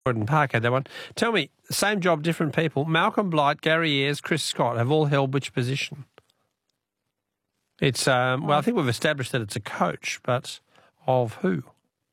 Croydon Park had that one. Tell me, same job, different people. Malcolm Blight, Gary Ayres, Chris Scott have all held which position? It's, well, I think we've established that it's a coach, but of who?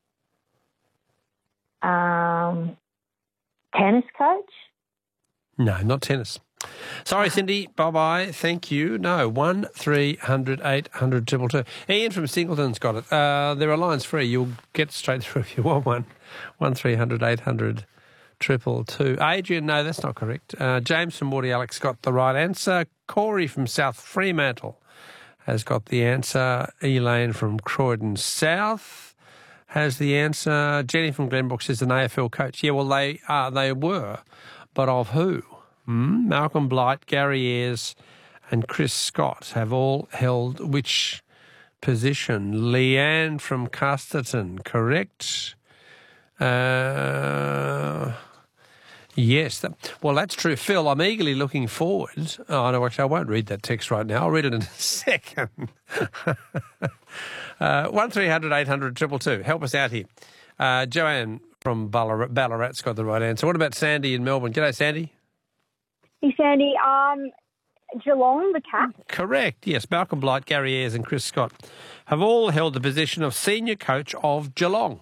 Tennis coach? No, not tennis. Sorry, Cindy. Bye-bye. Thank you. No, 1300 800 222. Ian from Singleton's got it. There are lines free. You'll get straight through if you want one. 1300 800 222. Adrian, no, that's not correct. James from Morty Alex got the right answer. Corey from South Fremantle has got the answer. Elaine from Croydon South has the answer. Jenny from Glenbrook is an AFL coach. Yeah, well, they were, but of who? Malcolm Blight, Gary Ayres and Chris Scott have all held which position? Leanne from Casterton, correct? Yes. Well, that's true. Phil, I'm eagerly looking forward. Oh, no, actually, I won't read that text right now. I'll read it in a second. 1300 800 222. Help us out here. Joanne from Ballarat's got the right answer. What about Sandy in Melbourne? G'day, Sandy. Hey, Sandy. Geelong, the Cats? Correct, yes. Malcolm Blight, Gary Ayres and Chris Scott have all held the position of senior coach of Geelong.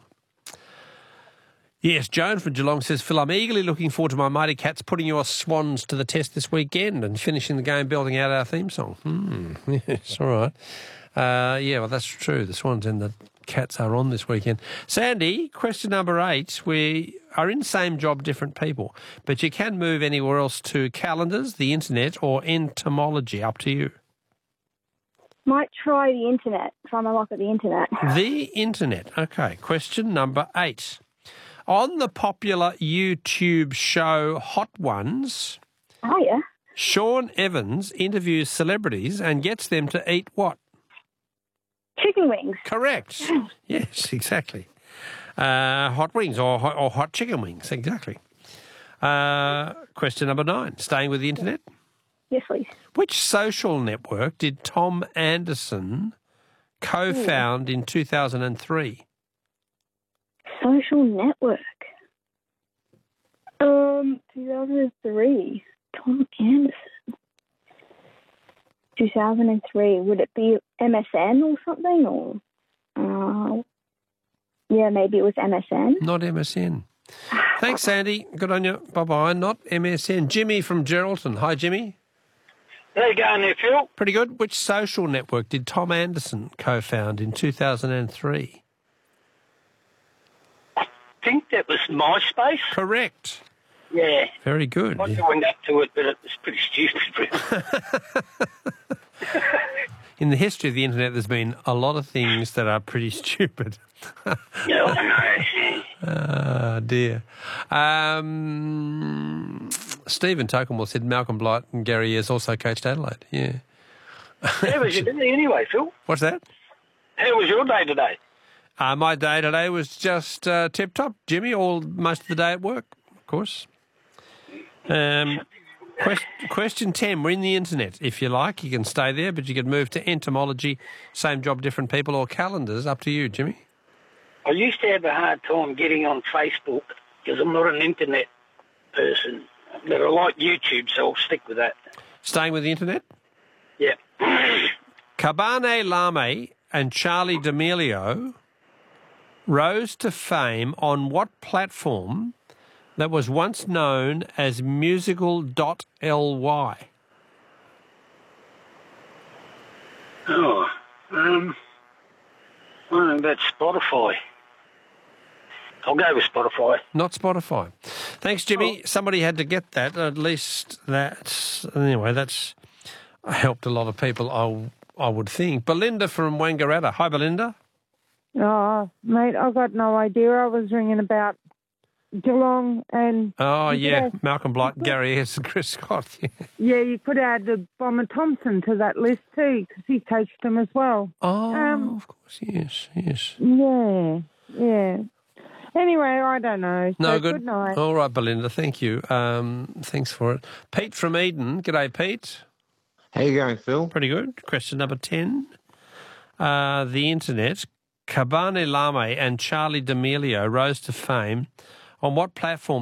Yes, Joan from Geelong says, Phil, I'm eagerly looking forward to my Mighty Cats putting your Swans to the test this weekend and finishing the game building out our theme song. Yes, all right. Yeah, well, that's true. The Swans and the Cats are on this weekend. Sandy, question number 8. We are in same job, different people, but you can move anywhere else to calendars, the internet or entomology. Up to you. Might try the internet. Try my luck at the internet. The internet. Okay. Question number 8. On the popular YouTube show Hot Ones, oh yeah, Sean Evans interviews celebrities and gets them to eat what? Chicken wings. Correct. Yes, exactly. Hot wings or hot chicken wings, exactly. Question number 9, staying with the internet. Yes, please. Which social network did Tom Anderson co-found in 2003? Social network. 2003. Tom Anderson. 2003. Would it be MSN or something? Or yeah, maybe it was MSN. Not MSN. Thanks, Sandy. Good on you. Bye-bye. Not MSN. Jimmy from Geraldton. Hi, Jimmy. How you going there, Phil? Pretty good. Which social network did Tom Anderson co-found in 2003? I think that was MySpace. Correct. Yeah. Very good. I joined up to it, but it was pretty stupid. In the history of the internet, there's been a lot of things that are pretty stupid. Yeah, I know. Oh, dear. Stephen Tokemore said Malcolm Blight and Gary Ayres also coached Adelaide. Yeah. How was your day anyway, Phil? What's that? How was your day today? My day today was just tip-top, Jimmy, most of the day at work, of course. Question 10. We're in the internet. If you like, you can stay there, but you can move to entomology, same job, different people, or calendars. Up to you, Jimmy. I used to have a hard time getting on Facebook because I'm not an internet person, but I like YouTube, so I'll stick with that. Staying with the internet? Yeah. Cabane Lame and Charlie D'Amelio rose to fame on what platform that was once known as musical.ly? Oh, I think that's Spotify. I'll go with Spotify. Not Spotify. Thanks, Jimmy. Somebody had to get that. At least that's helped a lot of people, I would think. Belinda from Wangaratta. Hi, Belinda. Oh, mate, I've got no idea. I was ringing about Geelong and... Oh, yeah, Malcolm Blight, Gary Ayres and Chris Scott. Yeah, you could add Bomber Thompson to that list too, because he coached them as well. Oh, of course, yes. Yeah. Anyway, I don't know. So No, good. Good night. All right, Belinda, thank you. Thanks for it. Pete from Eden. G'day, Pete. How you going, Phil? Pretty good. Question number 10. The internet. Cabane Lame and Charlie D'Amelio rose to fame on what platform